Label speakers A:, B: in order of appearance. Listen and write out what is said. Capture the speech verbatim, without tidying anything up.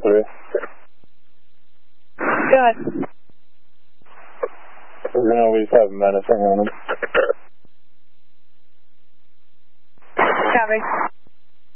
A: three.
B: Go ahead.
A: We're going to always have menacing on them.
B: Copy.